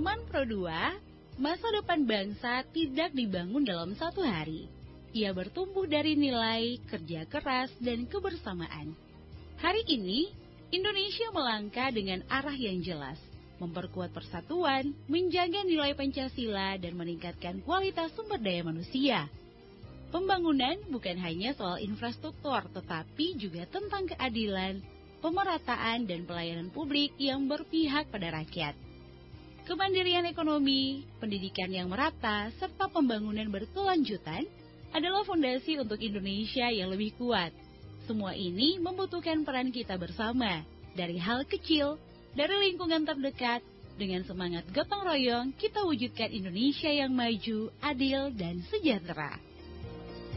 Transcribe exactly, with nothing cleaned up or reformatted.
Zaman Pro dua, masa depan bangsa tidak dibangun dalam satu hari. Ia bertumbuh dari nilai, kerja keras, dan kebersamaan. Hari ini, Indonesia melangkah dengan arah yang jelas, memperkuat persatuan, menjaga nilai Pancasila, dan meningkatkan kualitas sumber daya manusia. Pembangunan bukan hanya soal infrastruktur, tetapi juga tentang keadilan, pemerataan, dan pelayanan publik yang berpihak pada rakyat. Kemandirian ekonomi, pendidikan yang merata, serta pembangunan berkelanjutan adalah fondasi untuk Indonesia yang lebih kuat. Semua ini membutuhkan peran kita bersama, dari hal kecil, dari lingkungan terdekat. Dengan semangat gotong royong, kita wujudkan Indonesia yang maju, adil, dan sejahtera.